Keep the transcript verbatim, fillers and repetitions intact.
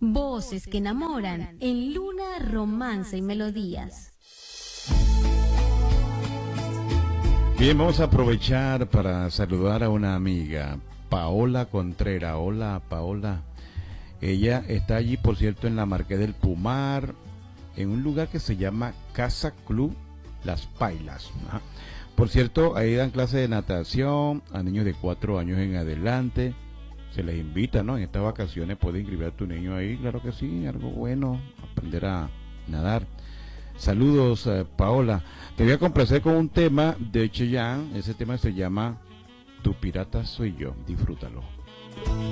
Voces que enamoran en Luna, Romance y Melodías. Bien, vamos a aprovechar para saludar a una amiga, Paola Contreras. Hola, Paola. Ella está allí, por cierto, en la Marqués del Pumar, en un lugar que se llama Casa Club Las Pailas. Ajá. Por cierto, ahí dan clases de natación a niños de cuatro años en adelante. Se les invita, ¿no? En estas vacaciones puedes inscribir a tu niño ahí, claro que sí, algo bueno, aprender a nadar. Saludos, eh, Paola. Te voy a complacer con un tema de Cheyenne. Ese tema se llama Tu pirata soy yo. Disfrútalo.